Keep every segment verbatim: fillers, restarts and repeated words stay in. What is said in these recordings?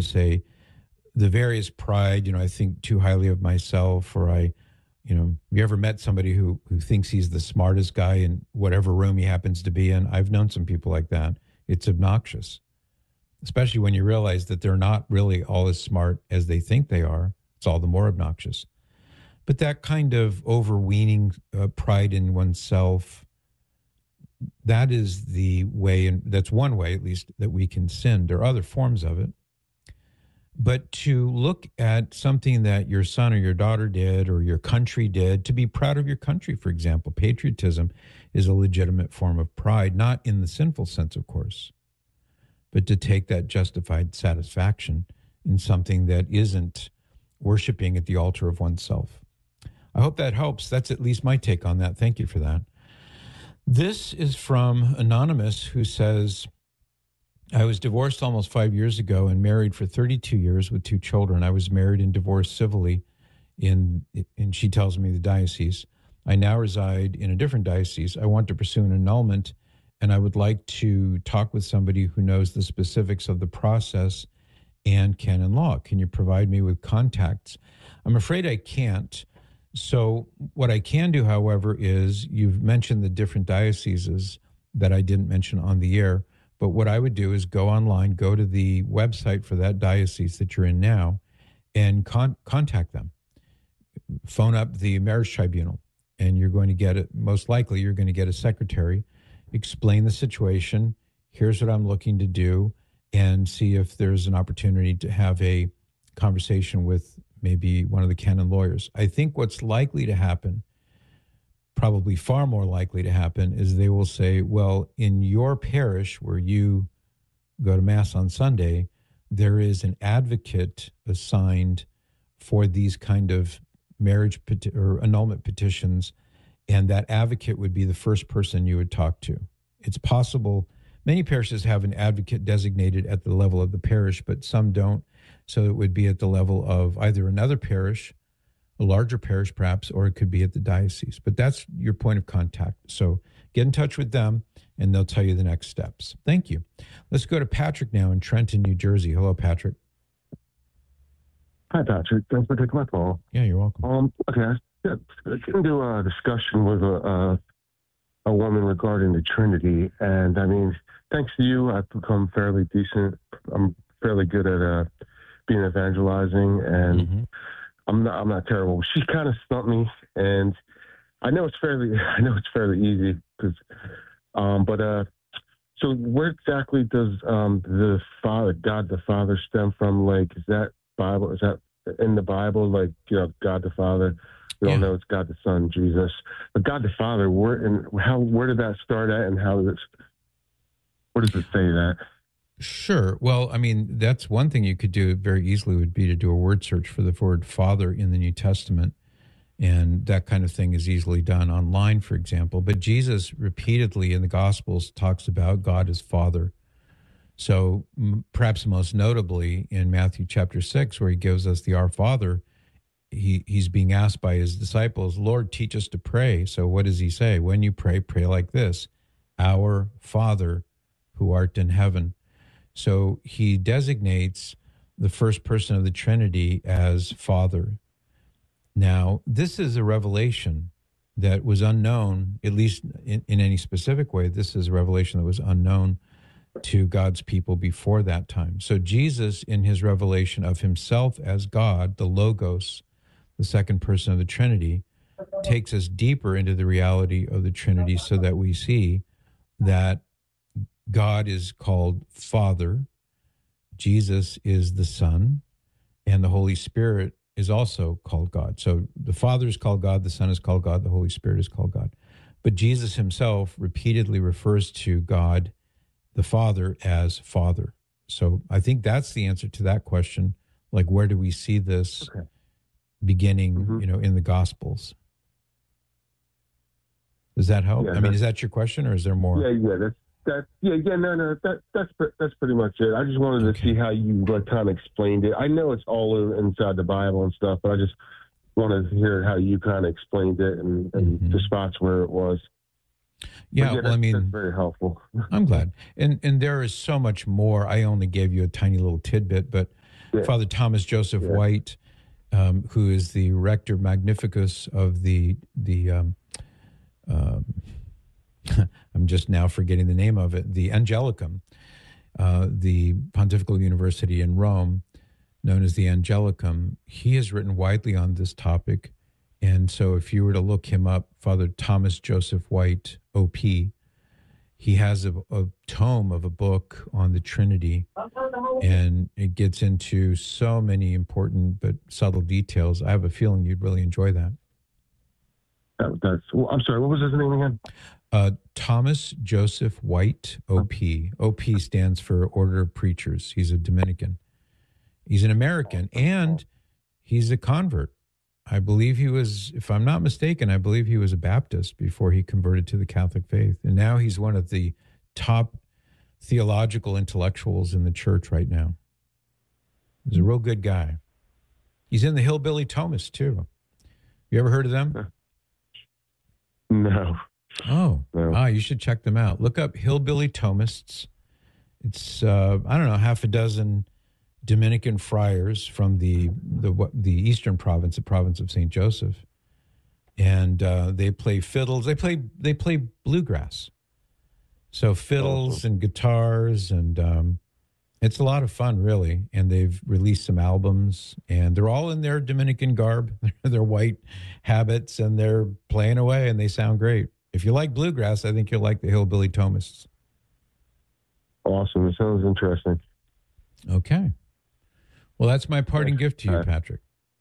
say the various pride, you know, I think too highly of myself, or I, you know, you ever met somebody who, who thinks he's the smartest guy in whatever room he happens to be in? I've known some people like that. It's obnoxious, especially when you realize that they're not really all as smart as they think they are. It's all the more obnoxious. But that kind of overweening uh, pride in oneself, that is the way, and that's one way at least that we can sin. There are other forms of it. But to look at something that your son or your daughter did or your country did, to be proud of your country, for example, patriotism is a legitimate form of pride, not in the sinful sense, of course, but to take that justified satisfaction in something that isn't worshiping at the altar of oneself. I hope that helps. That's at least my take on that. Thank you for that. This is from Anonymous, who says, I was divorced almost five years ago and married for thirty-two years with two children. I was married and divorced civilly in, and she tells me, the diocese. I now reside in a different diocese. I want to pursue an annulment, and I would like to talk with somebody who knows the specifics of the process and canon law. Can you provide me with contacts? I'm afraid I can't. So what I can do, however, is you've mentioned the different dioceses that I didn't mention on the air. But what I would do is go online, go to the website for that diocese that you're in now, and con- contact them. Phone up the marriage tribunal, and you're going to get it. Most likely, you're going to get a secretary, explain the situation. Here's what I'm looking to do, and see if there's an opportunity to have a conversation with maybe one of the canon lawyers. I think what's likely to happen, probably far more likely to happen, is they will say, well, in your parish where you go to Mass on Sunday, there is an advocate assigned for these kind of marriage peti- or annulment petitions, and that advocate would be the first person you would talk to. It's possible many parishes have an advocate designated at the level of the parish, but some don't. So it would be at the level of either another parish, a larger parish perhaps, or it could be at the diocese. But that's your point of contact. So get in touch with them, and they'll tell you the next steps. Thank you. Let's go to Patrick now in Trenton, New Jersey. Hello, Patrick. Hi, Patrick. Thanks for taking my call. Yeah, you're welcome. Um, okay, I got into a discussion with a, a a woman regarding the Trinity, and I mean, thanks to you, I've become fairly decent. I'm fairly good at uh, being evangelizing, and mm-hmm. I'm not I'm not terrible. She kind of stumped me, and I know it's fairly I know it's fairly easy because, um, but uh, so where exactly does um the Father, God the Father, stem from? Like, is that Bible? Is that in the Bible? Like, you know, God the Father. We all yeah. know it's God the Son, Jesus, but God the Father. Where and how? Where did that start at, and how does it? Where does it say that? Sure. Well, I mean, that's one thing you could do very easily would be to do a word search for the word Father in the New Testament. And that kind of thing is easily done online, for example. But Jesus repeatedly in the Gospels talks about God as Father. So m- perhaps most notably in Matthew chapter six, where he gives us the Our Father, he, he's being asked by his disciples, Lord, teach us to pray. So what does he say? When you pray, pray like this, Our Father who art in heaven. So he designates the first person of the Trinity as Father. Now, this is a revelation that was unknown, at least in, in any specific way. This is a revelation that was unknown to God's people before that time. So Jesus, in his revelation of himself as God, the Logos, the second person of the Trinity, takes us deeper into the reality of the Trinity so that we see that God is called Father, Jesus is the Son, and the Holy Spirit is also called God. So the Father is called God, the Son is called God, the Holy Spirit is called God. But Jesus himself repeatedly refers to God, the Father, as Father. So I think that's the answer to that question. Like, where do we see this okay. beginning, mm-hmm. you know, in the Gospels? Does that help? Yeah, I mean, is that your question, or is there more? Yeah, yeah, that's that. Yeah, yeah, no, no, that that's that's pretty much it. I just wanted okay. to see how you like kind of explained it. I know it's all inside the Bible and stuff, but I just wanted to hear how you kind of explained it and, and mm-hmm. the spots where it was. Yeah, yeah well, I mean, that's very helpful. I'm glad, and and there is so much more. I only gave you a tiny little tidbit, but Yeah. Father Thomas Joseph Yeah. White, um, who is the Rector Magnificus of the the. Um, um, I'm just now forgetting the name of it. The Angelicum, uh, the Pontifical University in Rome, known as the Angelicum. He has written widely on this topic. And so if you were to look him up, Father Thomas Joseph White, O P, he has a, a tome of a book on the Trinity, and it gets into so many important but subtle details. I have a feeling you'd really enjoy that. That, that's. Well, I'm sorry. What was his name again? Uh, Thomas Joseph White, O P. O P stands for Order of Preachers. He's a Dominican. He's an American, and he's a convert. I believe he was, if I'm not mistaken, I believe he was a Baptist before he converted to the Catholic faith. And now he's one of the top theological intellectuals in the church right now. He's a real good guy. He's in the Hillbilly Thomists, too. You ever heard of them? No. Oh, no. ah, you should check them out. Look up Hillbilly Thomists. It's, uh, I don't know, half a dozen Dominican friars from the the the eastern province, the province of Saint Joseph, and uh, they play fiddles. They play they play bluegrass, so fiddles awesome. and guitars, and um, it's a lot of fun, really. And they've released some albums, and they're all in their Dominican garb, their white habits, and they're playing away, and they sound great. If you like bluegrass, I think you'll like the Hillbilly Thomists. Awesome. It sounds interesting. Okay. Well, that's my parting Thanks. gift to you, Uh, Patrick.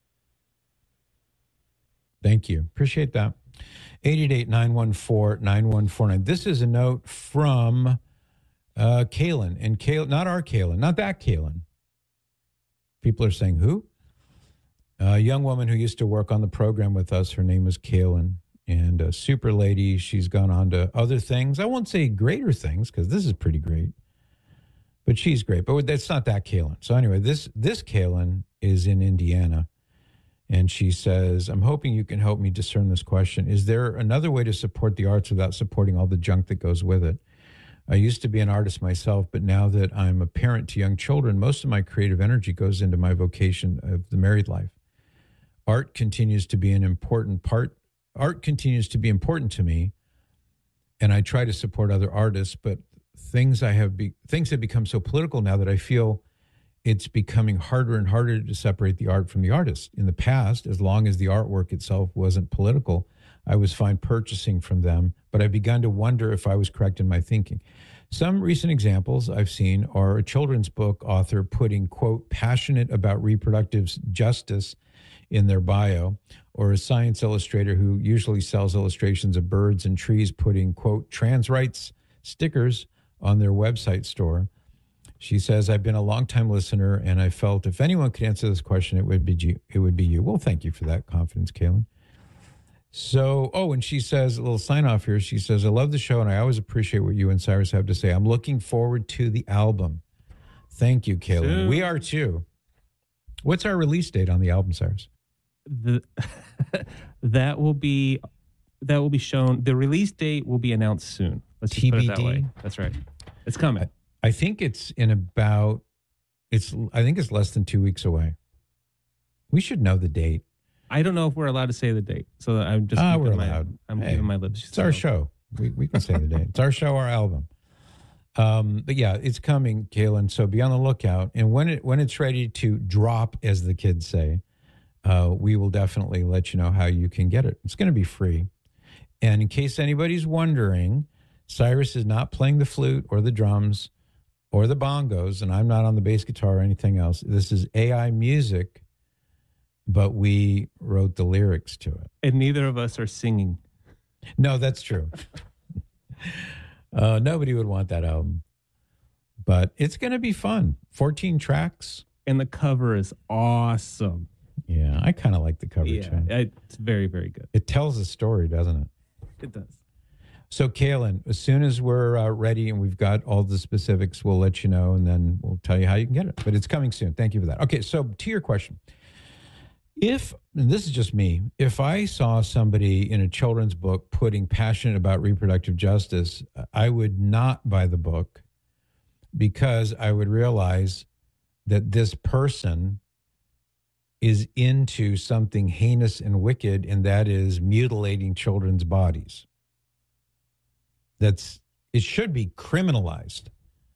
Thank you. Appreciate that. eight eight eight, nine one four, nine one four nine. This is a note from uh, Kaylin. And Kaylin, not our Kaylin, not that Kaylin. People are saying, who? A young woman who used to work on the program with us. Her name was Kaylin. And a super lady. She's gone on to other things. I won't say greater things, because this is pretty great. But she's great. But that's not that Kaylin. So anyway, this this Kaylin is in Indiana. And she says, I'm hoping you can help me discern this question. Is there another way to support the arts without supporting all the junk that goes with it? I used to be an artist myself, but now that I'm a parent to young children, most of my creative energy goes into my vocation of the married life. Art continues to be an important part. Art continues to be important to me. And I try to support other artists, but things I have be, things have become so political now that I feel it's becoming harder and harder to separate the art from the artist. In the past, as long as the artwork itself wasn't political, I was fine purchasing from them, but I've begun to wonder if I was correct in my thinking. Some recent examples I've seen are a children's book author putting, quote, passionate about reproductive justice in their bio, or a science illustrator who usually sells illustrations of birds and trees putting, quote, trans rights stickers on their website store. She says, I've been a longtime listener, and I felt if anyone could answer this question, it would be you. It would be you. Well, thank you for that confidence, Kaylin. So, oh, and she says, a little sign off here. She says, I love the show, and I always appreciate what you and Cyrus have to say. I'm looking forward to the album. Thank you, Kaylin. Soon. We are too. What's our release date on the album, Cyrus? The that will be that will be shown. The release date will be announced soon. Let's just put it that T B D? way. That's right. It's coming. I think it's in about, it's. I think it's less than two weeks away. We should know the date. I don't know if we're allowed to say the date, so I'm just Ah, keeping we're my, allowed. I'm Hey, keeping my lips. It's our show. We we can say the date. It's our show, our album. Um, but yeah, it's coming, Kaylin. So be on the lookout. And when it when it's ready to drop, as the kids say, uh, we will definitely let you know how you can get it. It's going to be free. And in case anybody's wondering, Cyrus is not playing the flute or the drums or the bongos, and I'm not on the bass guitar or anything else. This is A I music, but we wrote the lyrics to it. And neither of us are singing. No, that's true. uh, nobody would want that album. But it's going to be fun. fourteen tracks. And the cover is awesome. Yeah, I kind of like the cover Yeah, too. it's very, very good. It tells a story, doesn't it? It does. So, Kaylin, as soon as we're uh, ready and we've got all the specifics, we'll let you know, and then we'll tell you how you can get it. But it's coming soon. Thank you for that. Okay, so to your question. If, and this is just me, if I saw somebody in a children's book putting passionate about reproductive justice, I would not buy the book, because I would realize that this person is into something heinous and wicked, and that is mutilating children's bodies. That's, it should be criminalized.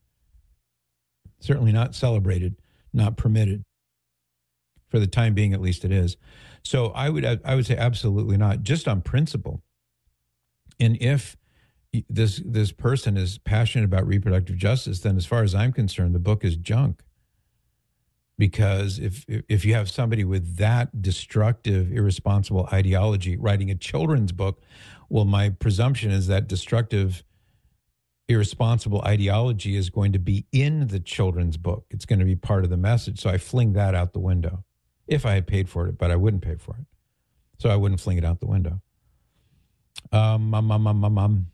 Certainly not celebrated, not permitted. For the time being, at least it is. So I would I would say absolutely not, just on principle. And if this this person is passionate about reproductive justice, then as far as I'm concerned, the book is junk. Because if if you have somebody with that destructive, irresponsible ideology writing a children's book, well, my presumption is that destructive, irresponsible ideology is going to be in the children's book. It's going to be part of the message. So I fling that out the window. If I had paid for it, but I wouldn't pay for it. So I wouldn't fling it out the window. Um, um, um, um, um, um.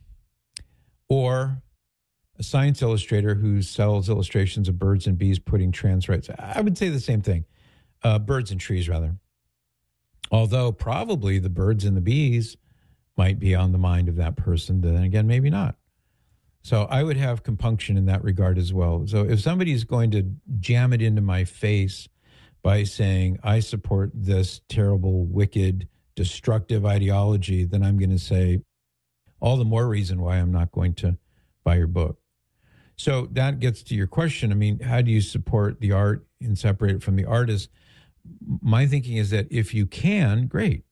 Or a science illustrator who sells illustrations of birds and bees putting trans rights. I would say the same thing. Uh, birds and trees, rather. Although probably the birds and the bees might be on the mind of that person, but then again, maybe not. So I would have compunction in that regard as well. So if somebody's going to jam it into my face by saying, I support this terrible, wicked, destructive ideology, then I'm going to say, all the more reason why I'm not going to buy your book. So that gets to your question. I mean, how do you support the art and separate it from the artist? My thinking is that if you can, great.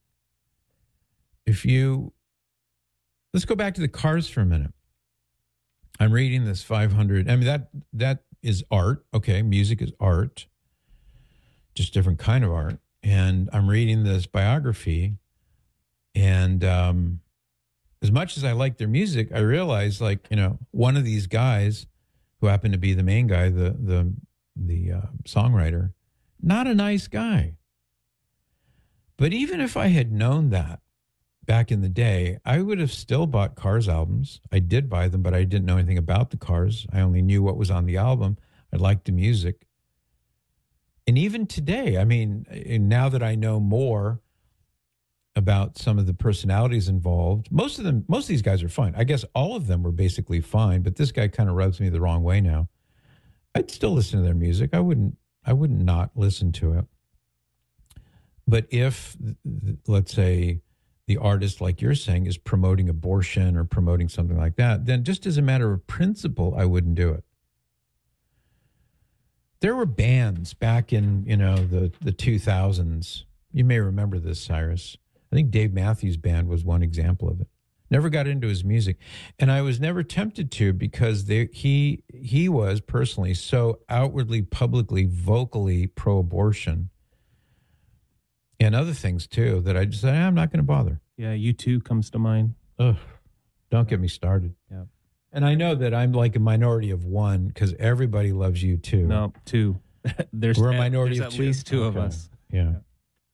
If you, let's go back to the Cars for a minute. I'm reading this five hundred. I mean, that that is art. Okay, music is art. Just different kind of art. And I'm reading this biography, and um, as much as I like their music, I realize, like, you know, one of these guys who happened to be the main guy, the the the uh, songwriter, not a nice guy. But even if I had known that back in the day, I would have still bought Cars albums. I did buy them, but I didn't know anything about the Cars. I only knew what was on the album. I liked the music. And even today, I mean, now that I know more about some of the personalities involved, most of them, most of these guys are fine. I guess all of them were basically fine, but this guy kind of rubs me the wrong way now. I'd still listen to their music. I wouldn't, I would not listen to it. But if, let's say, the artist, like you're saying, is promoting abortion or promoting something like that, then just as a matter of principle, I wouldn't do it. There were bands back in, you know, the, the two thousands. You may remember this, Cyrus. I think Dave Matthews Band was one example of it. Never got into his music. And I was never tempted to, because they, he he was personally so outwardly, publicly, vocally pro-abortion and other things too, that I just said, I'm not going to bother. Yeah, U two comes to mind. Ugh, don't get me started. Yeah. And I know that I'm like a minority of one, because everybody loves U two. No, two. there's We're a at, minority there's of at two? least two Okay. of us. Yeah. yeah.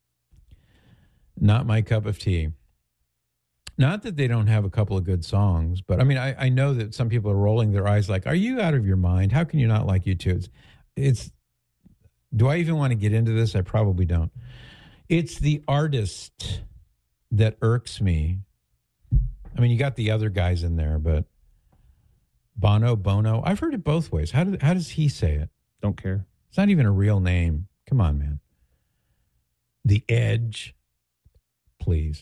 Not my cup of tea. Not that they don't have a couple of good songs, but I mean, I, I know that some people are rolling their eyes like, are you out of your mind? How can you not like U two? It's, it's, do I even want to get into this? I probably don't. It's the artist that irks me. I mean, you got the other guys in there, but Bono, Bono, I've heard it both ways. How, do, how does he say it? Don't care. It's not even a real name. Come on, man. The Edge. Please.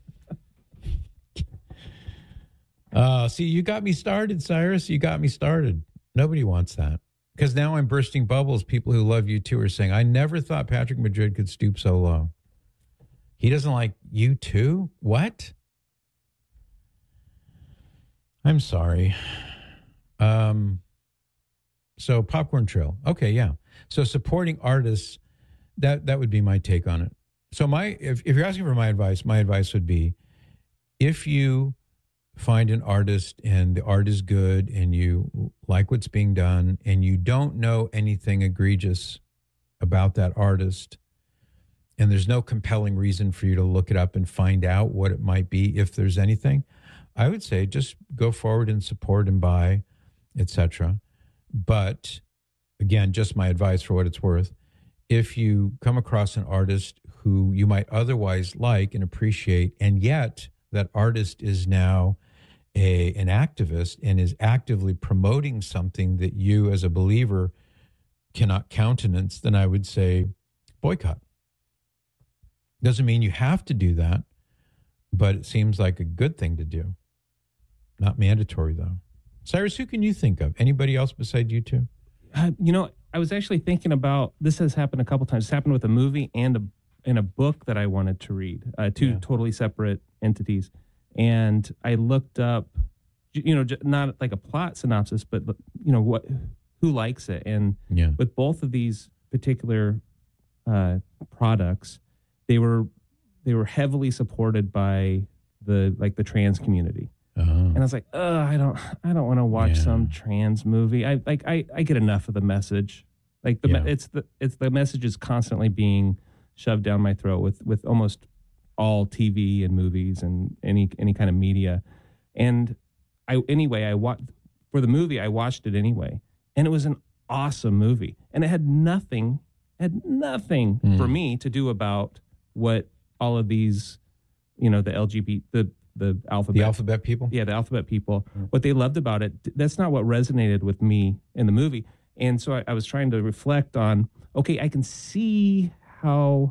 Uh, see, you got me started, Cyrus. You got me started. Nobody wants that. Because now I'm bursting bubbles. People who love U two are saying, I never thought Patrick Madrid could stoop so low. He doesn't like U two? What? I'm sorry. Um, so Popcorn Trail. Okay, yeah. So supporting artists, that, that would be my take on it. So my, if, if you're asking for my advice, my advice would be, if you find an artist and the art is good and you like what's being done and you don't know anything egregious about that artist, and there's no compelling reason for you to look it up and find out what it might be, if there's anything, I would say just go forward and support and buy, et cetera. But again, just my advice for what it's worth. If you come across an artist who you might otherwise like and appreciate, and yet that artist is now a an activist and is actively promoting something that you as a believer cannot countenance, then I would say boycott. Doesn't mean you have to do that, but it seems like a good thing to do. Not mandatory, though. Cyrus, who can you think of? Anybody else besides you two? Uh, you know, I was actually thinking about, this has happened a couple times. It's happened with a movie and a in a book that I wanted to read, uh, two yeah. totally separate entities. And I looked up, you know, not like a plot synopsis, but, you know, what, who likes it. And yeah. with both of these particular uh, products, they were they were heavily supported by the like the trans community. Uh-huh. And I was like, oh, I don't I don't want to watch yeah. some trans movie. I like I, I get enough of the message. Like the yeah. me- it's the it's the message is constantly being shoved down my throat with with almost all T V and movies and any any kind of media. And I anyway, I watched for the movie, I watched it anyway. And it was an awesome movie. And it had nothing, had nothing mm. for me to do about what all of these, you know, the L G B T, the the alphabet. The alphabet people? Yeah, the alphabet people. Mm. What they loved about it, that's not what resonated with me in the movie. And so I, I was trying to reflect on, okay, I can see how,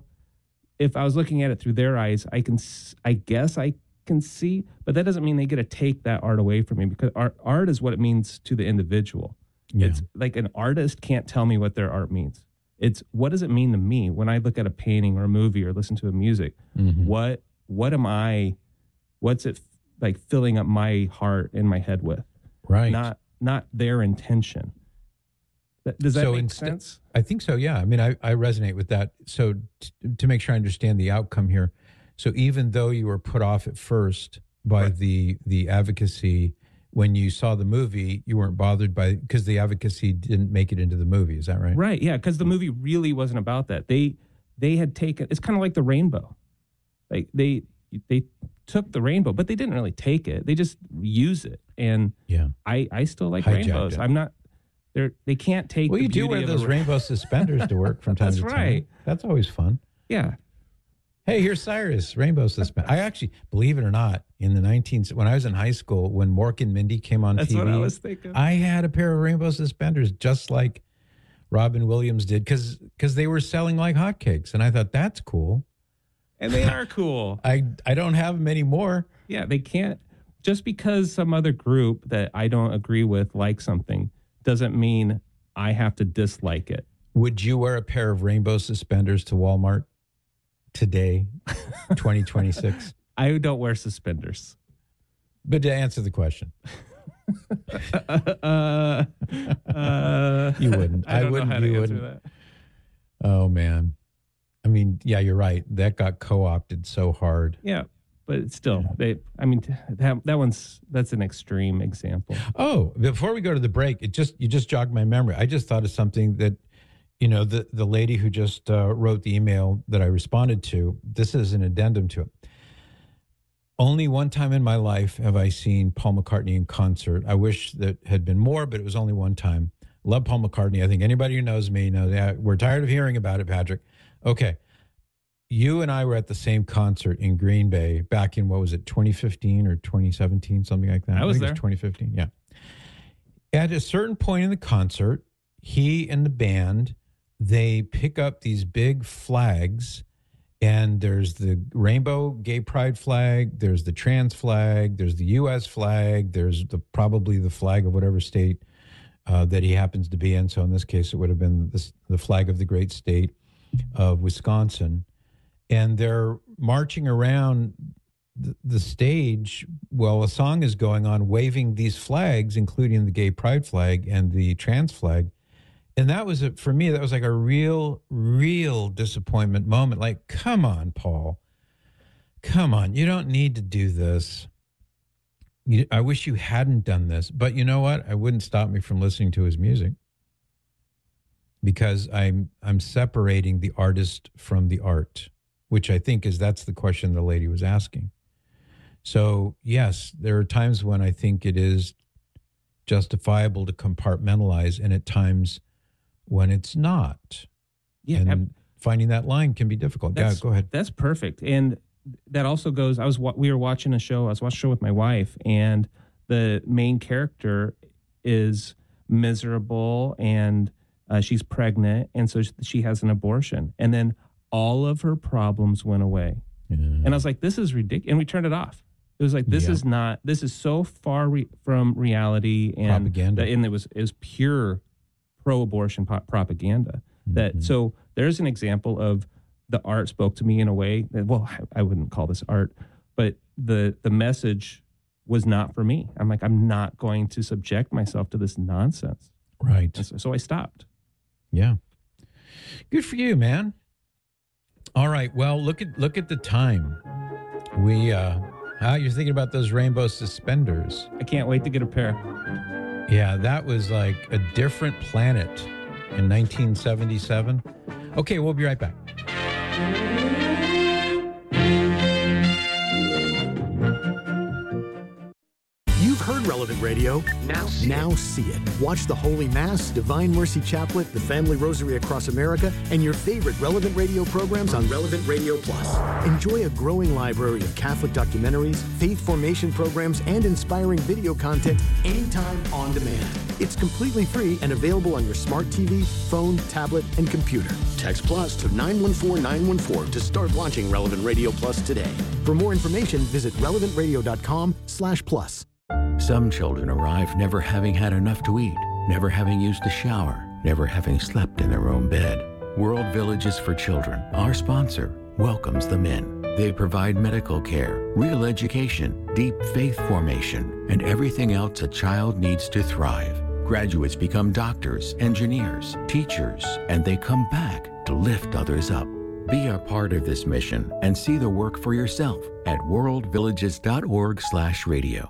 if I was looking at it through their eyes, I can, I guess I can see, but that doesn't mean they get to take that art away from me, because art, art is what it means to the individual. Yeah. It's like an artist can't tell me what their art means. It's what does it mean to me when I look at a painting or a movie or listen to a music? Mm-hmm. What, what am I, what's it like filling up my heart and my head with? Right. Not, not their intention. Does that so make inst- sense? I think so, yeah. I mean, I, I resonate with that. So t- to make sure I understand the outcome here, so even though you were put off at first by right. the the advocacy, when you saw the movie, you weren't bothered by, because the advocacy didn't make it into the movie. Is that right? Right, yeah, because the movie really wasn't about that. They they had taken, it's kind of like the rainbow. Like they they took the rainbow, but they didn't really take it. They just use it. And yeah, I, I still like Hijacked rainbows. it. I'm not... They're, they can't take. Well, the you do wear those the... rainbow suspenders to work from time That's to time. right. That's always fun. Yeah. Hey, here's Cyrus, rainbow suspenders. I actually, believe it or not, in the nineteen when I was in high school, when Mork and Mindy came on That's T V, what I was thinking. I had a pair of rainbow suspenders, just like Robin Williams did, because because they were selling like hotcakes, and I thought that's cool. And they are cool. I I don't have them anymore. Yeah, they can't. Just because some other group that I don't agree with likes something doesn't mean I have to dislike it. Would you wear a pair of rainbow suspenders to Walmart today, twenty twenty-six? I don't wear suspenders. But to answer the question. uh, uh, you wouldn't. I, don't I wouldn't. know how to you answer wouldn't. that. Oh, man. I mean, yeah, you're right. That got co-opted so hard. Yeah. But it's still, they, I mean, that that one's, that's an extreme example. Oh, before we go to the break, it just, you just jogged my memory. I just thought of something that, you know, the, the lady who just uh, wrote the email that I responded to, this is an addendum to it. Only one time in my life have I seen Paul McCartney in concert. I wish that had been more, but it was only one time. Love Paul McCartney. I think anybody who knows me knows that. We're tired of hearing about it, Patrick. Okay. You and I were at the same concert in Green Bay back in, what was it, twenty fifteen or twenty seventeen, something like that? I was I think there. It was twenty fifteen, yeah. At a certain point in the concert, he and the band, they pick up these big flags, and there's the rainbow gay pride flag, there's the trans flag, there's the U S flag, there's the probably the flag of whatever state uh, that he happens to be in. So in this case, it would have been this, the flag of the great state of Wisconsin. And they're marching around the, the stage while a song is going on, waving these flags, including the gay pride flag and the trans flag. And that was, a, for me, that was like a real, real disappointment moment. Like, come on, Paul. Come on. You don't need to do this. You, I wish you hadn't done this. But you know what? It wouldn't stop me from listening to his music. Because I'm I'm separating the artist from the art, which I think is that's the question the lady was asking. So, yes, there are times when I think it is justifiable to compartmentalize, and at times when it's not. Yeah, and ab- finding that line can be difficult. Yeah, go ahead. That's perfect. And that also goes, I was we were watching a show, I was watching a show with my wife, and the main character is miserable and Uh, she's pregnant, and so she has an abortion. And then all of her problems went away. Yeah. And I was like, this is ridiculous. And we turned it off. It was like, this yeah. is not, this is so far re- from reality. And propaganda. The, and it was, it was pure pro-abortion po- propaganda. Mm-hmm. That So there's an example of the art spoke to me in a way that, well, I, I wouldn't call this art, but the the message was not for me. I'm like, I'm not going to subject myself to this nonsense. Right. So, so I stopped. Yeah. Good for you, man. All right. Well, look at look at the time. We uh how you're thinking about those rainbow suspenders. I can't wait to get a pair. Yeah, that was like a different planet in nineteen seventy-seven. Okay, we'll be right back. You've heard Relevant Radio. Now see, now it. see it. Watch the Holy Mass, Divine Mercy Chaplet, the Family Rosary Across America, and your favorite Relevant Radio programs on Relevant Radio Plus. Enjoy a growing library of Catholic documentaries, faith formation programs, and inspiring video content anytime on demand. It's completely free and available on your smart T V, phone, tablet, and computer. Text Plus to nine one four nine one four to start watching Relevant Radio Plus today. For more information, visit relevant radio dot com slash plus. Some children arrive never having had enough to eat, never having used a shower, never having slept in their own bed. World Villages for Children, our sponsor, welcomes them in. They provide medical care, real education, deep faith formation, and everything else a child needs to thrive. Graduates become doctors, engineers, teachers, and they come back to lift others up. Be a part of this mission and see the work for yourself at world villages dot org slash radio.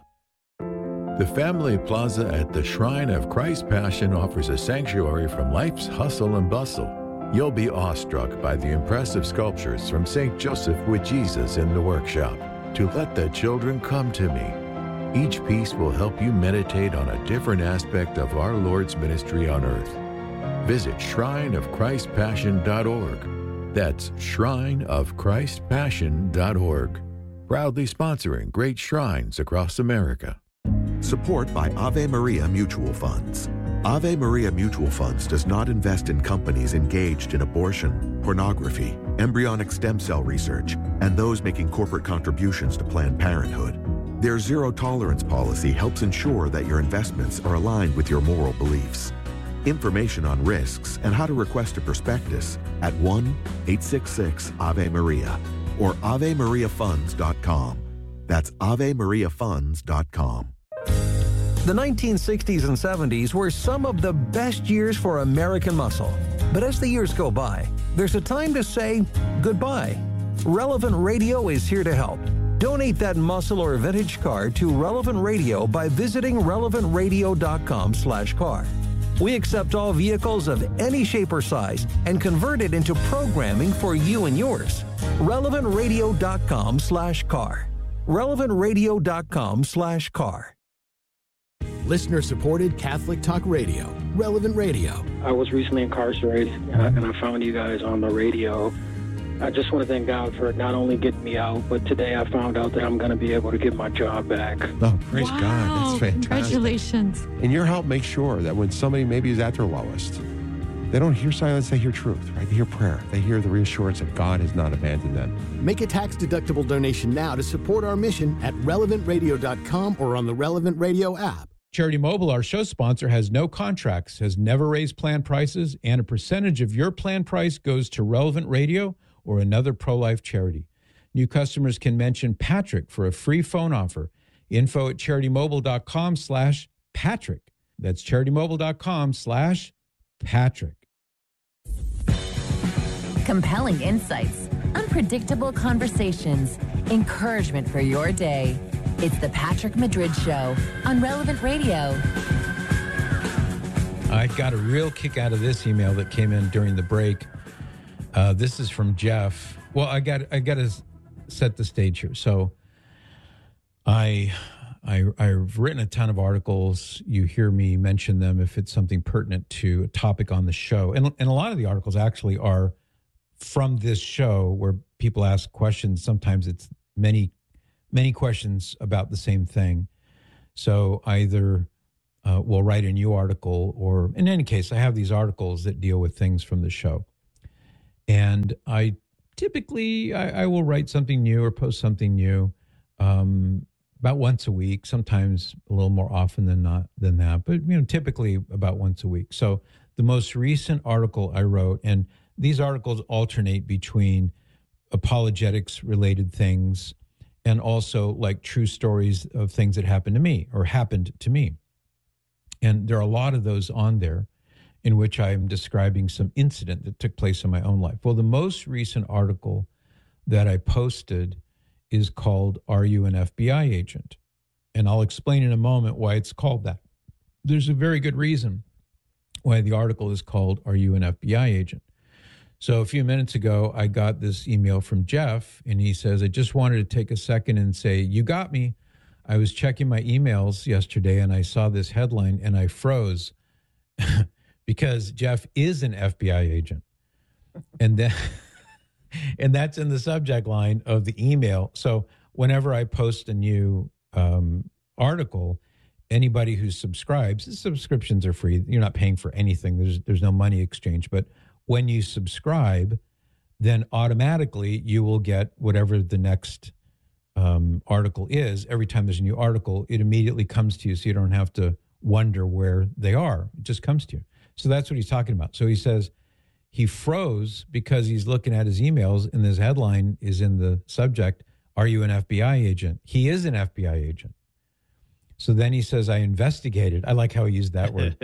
The Family Plaza at the Shrine of Christ Passion offers a sanctuary from life's hustle and bustle. You'll be awestruck by the impressive sculptures from Saint Joseph with Jesus in the workshop, To Let the Children Come to Me. Each piece will help you meditate on a different aspect of our Lord's ministry on earth. Visit shrine of christ passion dot org. That's shrine of christ passion dot org. Proudly sponsoring great shrines across America. Support by Ave Maria Mutual Funds. Ave Maria Mutual Funds does not invest in companies engaged in abortion, pornography, embryonic stem cell research, and those making corporate contributions to Planned Parenthood. Their zero tolerance policy helps ensure that your investments are aligned with your moral beliefs. Information on risks and how to request a prospectus at one eight six six Ave Maria or ave maria funds dot com. That's ave maria funds dot com. The nineteen sixties and seventies were some of the best years for American muscle. But as the years go by, there's a time to say goodbye. Relevant Radio is here to help. Donate that muscle or vintage car to Relevant Radio by visiting relevant radio dot com slash car. We accept all vehicles of any shape or size and convert it into programming for you and yours. relevant radio dot com slash car. relevant radio dot com slash car. Listener-supported Catholic Talk Radio, Relevant Radio. I was recently incarcerated, and I, and I found you guys on the radio. I just want to thank God for not only getting me out, but today I found out that I'm going to be able to get my job back. Oh, praise wow. God. That's fantastic. Congratulations. And your help makes sure that when somebody maybe is at their lowest, they don't hear silence, they hear truth, right? They hear prayer. They hear the reassurance that God has not abandoned them. Make a tax-deductible donation now to support our mission at relevant radio dot com or on the Relevant Radio app. Charity Mobile, our show sponsor, has no contracts, has never raised plan prices, and a percentage of your plan price goes to Relevant Radio or another pro-life charity. New customers can mention Patrick for a free phone offer. Info at charity mobile dot com slash Patrick. That's charity mobile dot com slash Patrick. Compelling insights, unpredictable conversations, encouragement for your day. It's the Patrick Madrid Show on Relevant Radio. I got a real kick out of this email that came in during the break. Uh, this is from Jeff. Well, I got I got to set the stage here. So, I, I I've written a ton of articles. You hear me mention them if it's something pertinent to a topic on the show, and and a lot of the articles actually are from this show where people ask questions. Sometimes it's many. many questions about the same thing. So either uh, will write a new article, or in any case, I have these articles that deal with things from the show. And I typically, I, I will write something new or post something new um, about once a week, sometimes a little more often than not than that, but you know, typically about once a week. So the most recent article I wrote, and these articles alternate between apologetics related things and also like true stories of things that happened to me or happened to me. And there are a lot of those on there in which I am describing some incident that took place in my own life. Well, the most recent article that I posted is called, Are You an F B I Agent? And I'll explain in a moment why it's called that. There's a very good reason why the article is called, Are You an F B I Agent? So a few minutes ago, I got this email from Jeff, and he says, I just wanted to take a second and say, you got me. I was checking my emails yesterday, and I saw this headline, and I froze because Jeff is an F B I agent. And then, and that's in the subject line of the email. So whenever I post a new um, article, anybody who subscribes, the subscriptions are free. You're not paying for anything. There's there's no money exchange. But when you subscribe, then automatically you will get whatever the next um, article is. Every time there's a new article, it immediately comes to you, so you don't have to wonder where they are. It just comes to you. So that's what he's talking about. So he says he froze because he's looking at his emails, and this headline is in the subject, Are you an F B I agent? He is an F B I agent. So then he says, I investigated. I like how he used that word.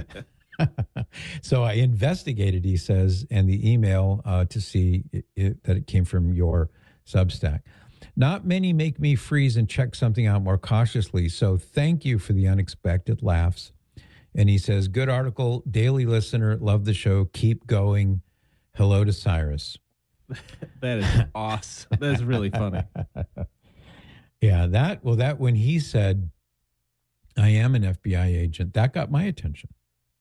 So I investigated, he says, and the email uh, to see it, it, that it came from your Substack. Not many make me freeze and check something out more cautiously. So thank you for the unexpected laughs. And he says, good article, daily listener, love the show. Keep going. Hello to Cyrus. That is awesome. That's really funny. Yeah, that, well, that when he said, I am an F B I agent, that got my attention.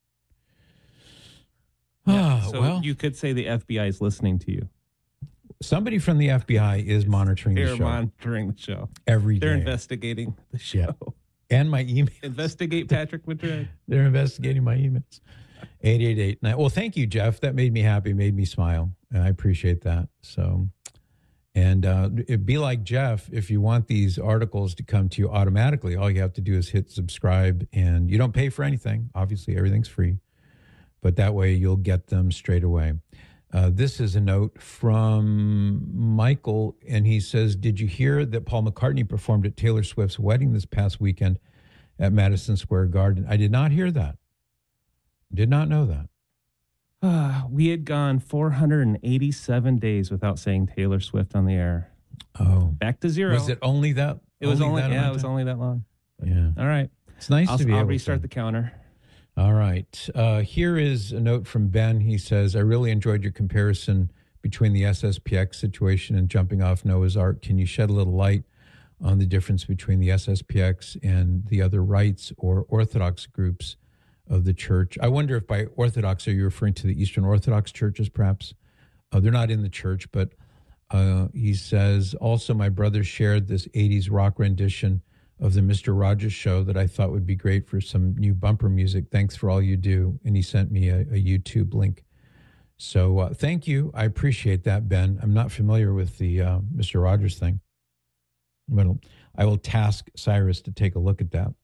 Yeah, Oh, so well, you could say the F B I is listening to you. somebody from the F B I is monitoring They're the show monitoring the show every They're day. investigating the show. Yeah. And my email. Investigate Patrick Madrid. They're investigating my emails. eight eight eight nine. Well, thank you, Jeff. That made me happy, made me smile. And I appreciate that. So, and uh, it'd be like Jeff, if you want these articles to come to you automatically, all you have to do is hit subscribe, and you don't pay for anything. Obviously, everything's free. But that way you'll get them straight away. Uh, this is a note from Michael, and he says, did you hear that Paul McCartney performed at Taylor Swift's wedding this past weekend at Madison Square Garden? I did not hear that. Did not know that. Uh, we had gone four hundred eighty-seven days without saying Taylor Swift on the air. Oh. Back to zero. Was it only that? It was only, that yeah, amount it was of only that long. Yeah. All right. It's nice I'll, to be I'll able restart to. the counter. All right. Uh, here is a note from Ben. He says, I really enjoyed your comparison between the S S P X situation and jumping off Noah's Ark. Can you shed a little light on the difference between the S S P X and the other rights or Orthodox groups of the church? I wonder if by Orthodox, are you referring to the Eastern Orthodox churches, perhaps? Uh, they're not in the church, but uh, he says, also my brother shared this eighties rock rendition of the Mister Rogers Show that I thought would be great for some new bumper music. Thanks for all you do. And he sent me a, a YouTube link. So uh, thank you. I appreciate that, Ben. I'm not familiar with the uh, Mister Rogers thing, but I will task Cyrus to take a look at that.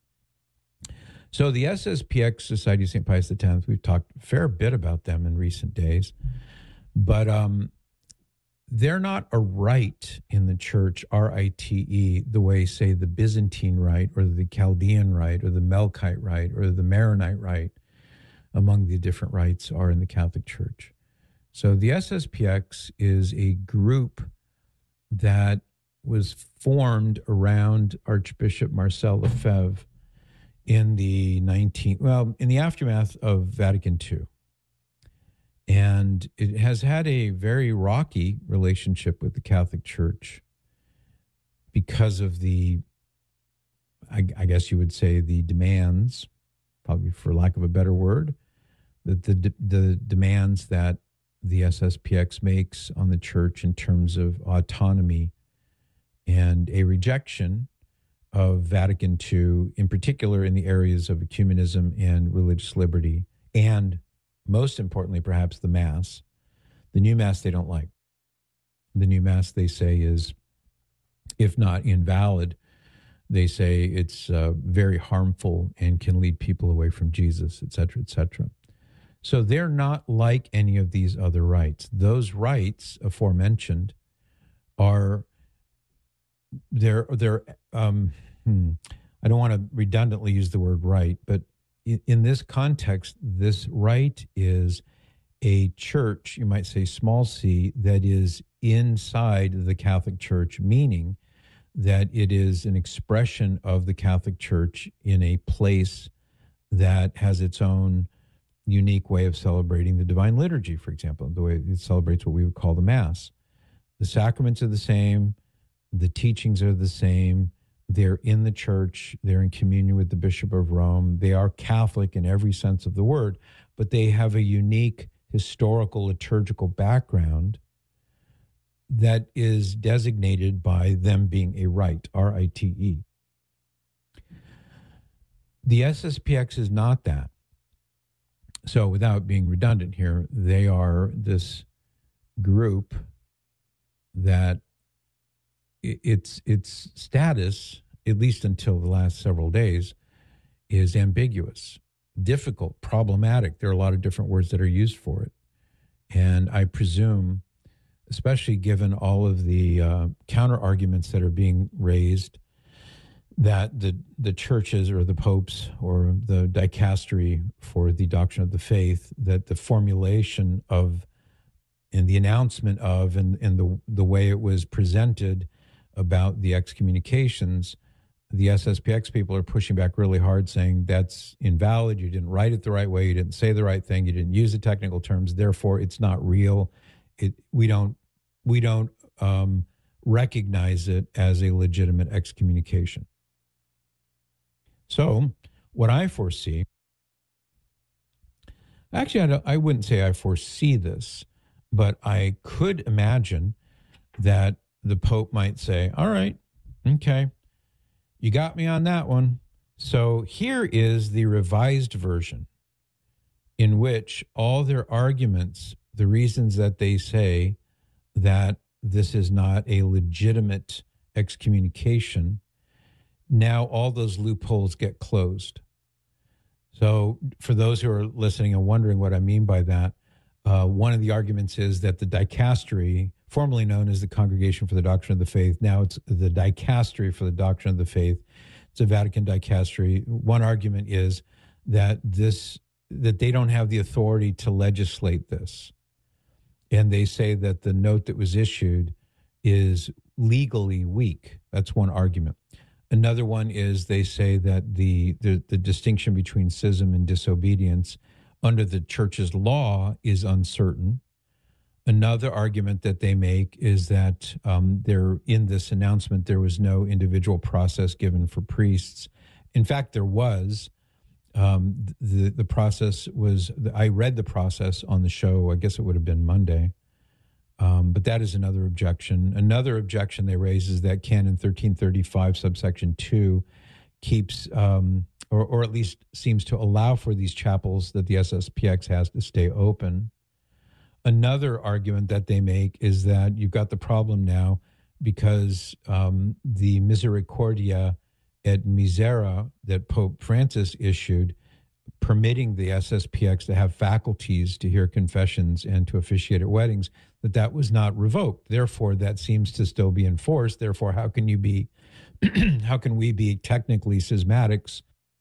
So the S S P X, Society of Saint Pius X, we've talked a fair bit about them in recent days, but um, they're not a rite in the church, R I T E, the way, say, the Byzantine rite or the Chaldean rite or the Melkite rite or the Maronite rite among the different rites are in the Catholic Church. So the S S P X is a group that was formed around Archbishop Marcel Lefebvre in the nineteenth, well, in the aftermath of Vatican Two. And it has had a very rocky relationship with the Catholic Church because of the, I, I guess you would say, the demands, probably for lack of a better word, the, the, the demands that the S S P X makes on the church in terms of autonomy and a rejection of Vatican Two, in particular in the areas of ecumenism and religious liberty, and most importantly, perhaps the Mass. The new Mass they don't like. The new Mass, they say, is, if not invalid, they say it's uh, very harmful and can lead people away from Jesus, et cetera, et cetera. So they're not like any of these other rites. Those rites aforementioned are, they're, they're um, hmm, I don't want to redundantly use the word rite, but in, in this context, this rite is a church, you might say small c, that is inside the Catholic Church, meaning that it is an expression of the Catholic Church in a place that has its own unique way of celebrating the Divine Liturgy, for example, the way it celebrates what we would call the Mass. The sacraments are the same, the teachings are the same, they're in the church, they're in communion with the Bishop of Rome, they are Catholic in every sense of the word, but they have a unique historical liturgical background that is designated by them being a rite, R I T E. The S S P X is not that. So without being redundant here, they are this group that its its status, at least until the last several days, is ambiguous, difficult, problematic. There are a lot of different words that are used for it. And I presume, especially given all of the uh, counter arguments that are being raised, that the the churches or the popes or the dicastery for the doctrine of the faith, that the formulation of and the announcement of and, and the the way it was presented about the excommunications, the S S P X people are pushing back really hard, saying that's invalid, you didn't write it the right way, you didn't say the right thing, you didn't use the technical terms, therefore it's not real. It we don't we don't um, recognize it as a legitimate excommunication. So what I foresee, actually I, don't, I wouldn't say I foresee this, but I could imagine that the Pope might say, all right, okay, you got me on that one. So here is the revised version in which all their arguments, the reasons that they say that this is not a legitimate excommunication, now all those loopholes get closed. So for those who are listening and wondering what I mean by that, uh, one of the arguments is that the dicastery, formerly known as the Congregation for the Doctrine of the Faith, now it's the Dicastery for the Doctrine of the Faith. It's a Vatican dicastery. One argument is that this that they don't have the authority to legislate this. And they say that the note that was issued is legally weak. That's one argument. Another one is they say that the, the, the distinction between schism and disobedience under the church's law is uncertain. Another argument that they make is that um, there in this announcement, there was no individual process given for priests. In fact, there was. Um, the, the process was, I read the process on the show, I guess it would have been Monday. Um, but that is another objection. Another objection they raise is that Canon thirteen thirty-five, subsection two, keeps, um, or, or at least seems to allow for these chapels that the S S P X has to stay open. Another argument that they make is that you've got the problem now because um, the Misericordia et Misera that Pope Francis issued, permitting the S S P X to have faculties to hear confessions and to officiate at weddings, that that was not revoked. Therefore, that seems to still be enforced. Therefore, how can you be, how can we be technically schismatics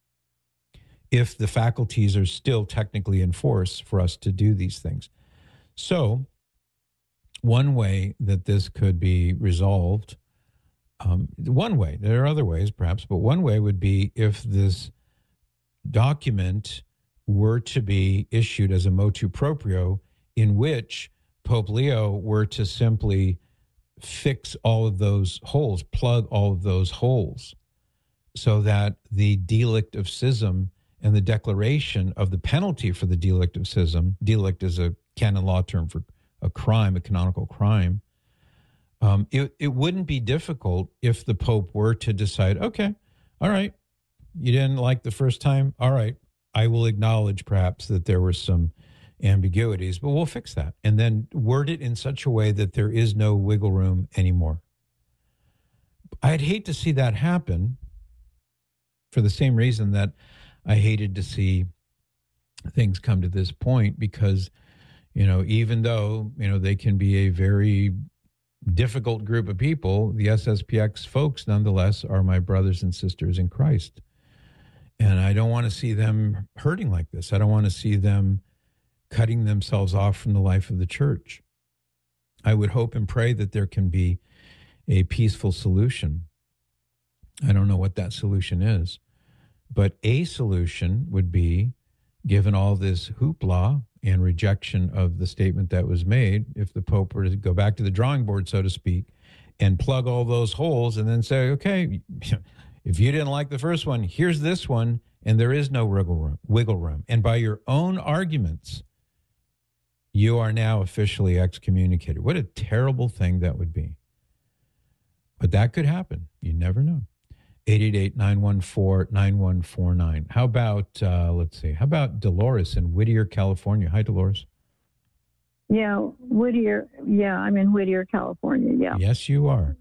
if the faculties are still technically enforced for us to do these things? So one way that this could be resolved, um, one way, there are other ways perhaps, but one way would be if this document were to be issued as a motu proprio in which Pope Leo were to simply fix all of those holes, plug all of those holes, so that the delict of schism and the declaration of the penalty for the delict of schism, delict is a canon law term for a crime, a canonical crime, um, it, it wouldn't be difficult if the Pope were to decide, okay, All right. You didn't like the first time? All right. I will acknowledge perhaps that there were some ambiguities, but we'll fix that. And then word it in such a way that there is no wiggle room anymore. I'd hate to see that happen for the same reason that I hated to see things come to this point, because, you know, even though, you know, they can be a very difficult group of people, the S S P X folks nonetheless are my brothers and sisters in Christ. And I don't want to see them hurting like this. I don't want to see them cutting themselves off from the life of the church. I would hope and pray that there can be a peaceful solution. I don't know what that solution is, but a solution would be, given all this hoopla and rejection of the statement that was made, if the Pope were to go back to the drawing board, so to speak, and plug all those holes and then say, okay, if you didn't like the first one, here's this one, and there is no wiggle room. Wiggle room. And by your own arguments, you are now officially excommunicated. What a terrible thing that would be. But that could happen. You never know. eight eight eight, nine one four, nine one four nine. How about, uh, let's see, how about Dolores in Whittier, California? Hi, Dolores. Yeah, Whittier. Yeah, I'm in Whittier, California. Yeah. Yes, you are.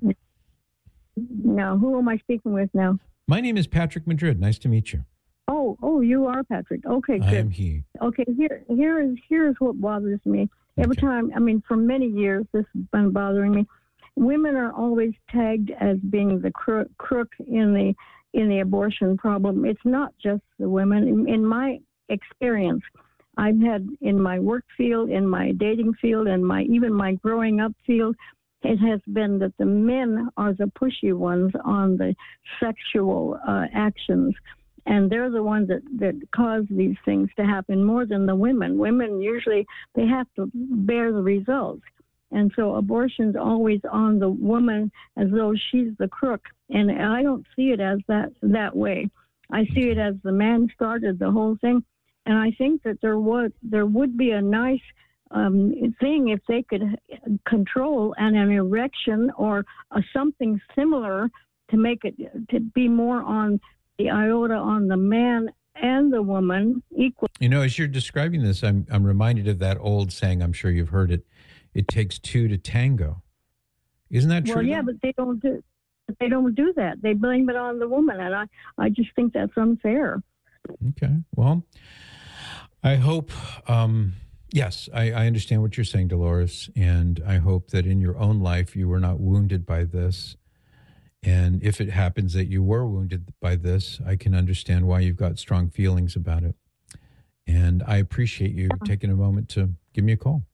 Now, who am I speaking with now? My name is Patrick Madrid. Nice to meet you. Oh, oh, you are Patrick. Okay, good. I am he. Okay, here, here is here's what bothers me. Every Okay. time, I mean, for many years, this has been bothering me. Women are always tagged as being the crook, crook in the in the abortion problem. It's not just the women. In, in my experience, I've had in my work field, in my dating field, and my even my growing up field, it has been that the men are the pushy ones on the sexual uh, actions. And they're the ones that, that cause these things to happen more than the women. Women usually, they have to bear the results. And so abortion's always on the woman as though she's the crook. And I don't see it as that that way. I see it as the man started the whole thing. And I think that there would, there would be a nice um, thing if they could control an, an erection or a, something similar to make it, to be more on the iota on the man and the woman equal. You know, as you're describing this, I'm I'm reminded of that old saying, I'm sure you've heard it, it takes two to tango. Isn't that true? Well, yeah, but they don't do they don't do that. They blame it on the woman, and I, I just think that's unfair. Okay. Well, I hope, um, yes, I, I understand what you're saying, Dolores, and I hope that in your own life you were not wounded by this. And if it happens that you were wounded by this, I can understand why you've got strong feelings about it. And I appreciate you taking a moment to give me a call.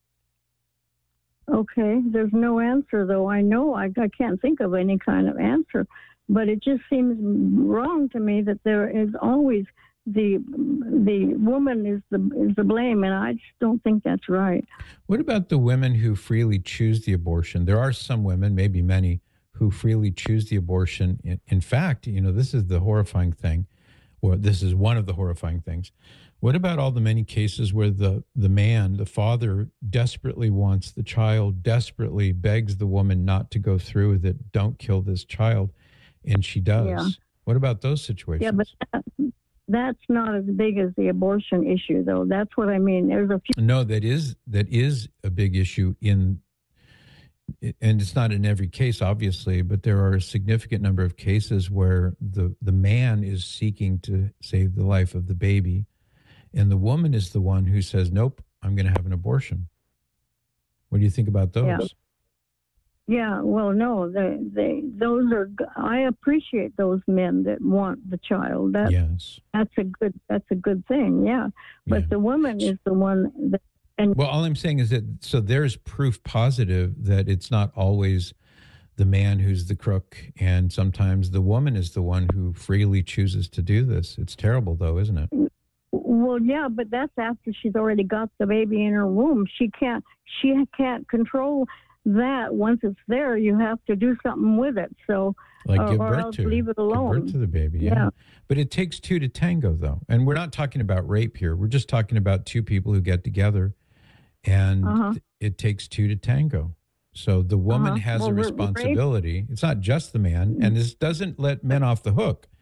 Okay, there's no answer, though. I know I, I can't think of any kind of answer, but it just seems wrong to me that there is always the the woman is the is the blame, and I just don't think that's right. What about the women who freely choose the abortion? There are some women, maybe many, who freely choose the abortion. In, in fact, you know, this is the horrifying thing, or this is one of the horrifying things. What about all the many cases where the, the man, the father, desperately wants the child, desperately begs the woman not to go through with it, don't kill this child, and she does? Yeah. What about those situations? Yeah, but that, that's not as big as the abortion issue, though. That's what I mean. There's a few. No, that is that is a big issue in, and it's not in every case, obviously, but there are a significant number of cases where the, the man is seeking to save the life of the baby, and the woman is the one who says, nope, I'm going to have an abortion. What do you think about those? Yeah. Yeah, well, no, they, they, those are. I appreciate those men that want the child. That, yes, that's a good. That's a good thing. Yeah, but Yeah. the woman is the one that. And well, all I'm saying is that so there's proof positive that it's not always the man who's the crook, and sometimes the woman is the one who freely chooses to do this. It's terrible, though, isn't it? Well, yeah, but that's after she's already got the baby in her womb. She can't. She can't control that. Once it's there, you have to do something with it. So, Like or, give or birth else to leave it alone. Give birth to the baby, yeah. Yeah. But it takes two to tango, though. And we're not talking about rape here. We're just talking about two people who get together, and Uh-huh. it takes two to tango. So the woman Uh-huh. has Well, a rape- responsibility. It's not just the man, and this doesn't let men off the hook.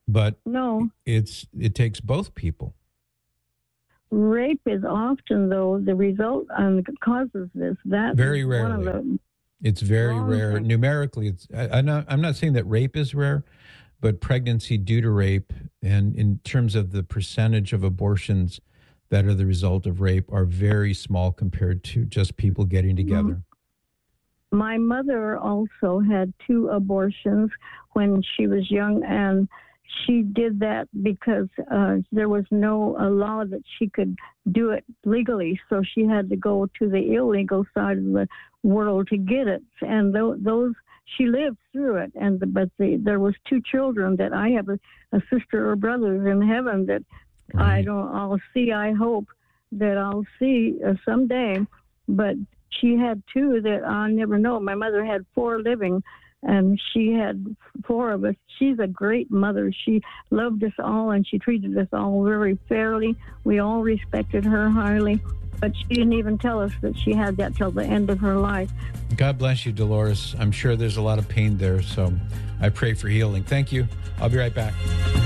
But no, it's it takes both people. Rape is often, though, the result and causes this. That very rarely. One of the it's very rare. Things. Numerically, it's. I, I'm not. I'm not saying that rape is rare, but pregnancy due to rape, and in terms of the percentage of abortions that are the result of rape, are very small compared to just people getting together. My mother also had two abortions when she was young, and she did that because uh, there was no uh, law that she could do it legally, so she had to go to the illegal side of the world to get it. And th- those she lived through it. And the, but the, there was two children that I have a, a sister or brothers in heaven that right. I don't. I'll see. I hope that I'll see uh, someday. But she had two that I never know. My mother had four living. And she had four of us. She's a great mother. She loved us all, and she treated us all very fairly. We all respected her highly, but she didn't even tell us that she had that till the end of her life. God bless you, Dolores. I'm sure there's a lot of pain there, so I pray for healing. Thank you. I'll be right back.